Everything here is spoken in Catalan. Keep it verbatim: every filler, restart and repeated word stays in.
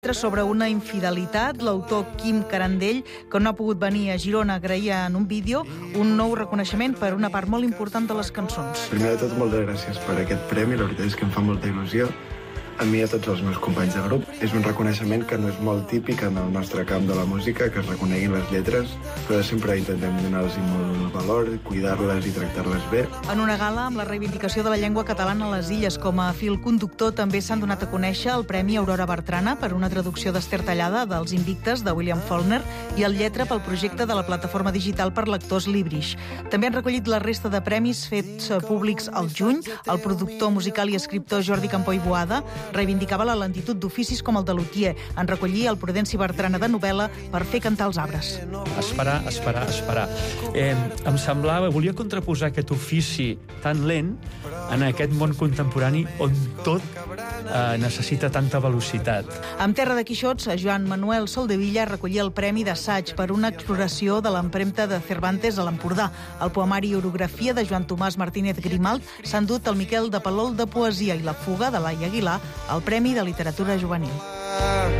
Sobre una infidelitat, l'autor Quim Carandell, que no ha pogut venir a Girona, agraïa en un vídeo un nou reconeixement per una part molt important de les cançons. Primer de tot, moltes gràcies per aquest premi, la veritat és que em fa molta il·lusió. A mi i a tots els meus companys de grup. És un reconeixement que no és molt típic en el nostre camp de la música, que es reconeguin les lletres, però sempre intentem donar-los molt valor, cuidar-les i tractar-les bé. En una gala amb la reivindicació de la llengua catalana a les Illes com a fil conductor també s'han donat a conèixer el Premi Aurora Bertrana per una traducció d'Ester Tallada dels Invictes de William Faulkner i el Lletra pel projecte de la plataforma digital per lectors Librish. També han recollit la resta de premis fets públics al juny. El productor musical i escriptor Jordi Campó i Boada reivindicava la lentitud d'oficis com el de lutier en recollir el Prudenci Bertrana de novel·la per fer cantar els arbres. Esperar, esperar, esperar. Eh, em semblava, volia contraposar aquest ofici tan lent en aquest món contemporani on tot eh, necessita tanta velocitat. Amb Terra de Quixots, Joan Manuel Soldevilla recollia el Premi d'Assaig per una exploració de l'empremta de Cervantes a l'Empordà. El poemari i orografia de Joan Tomàs Martínez Grimalt s'ha endut el Miquel de Palol de Poesia i La fuga de Laia Aguilar al Premi de Literatura Juvenil.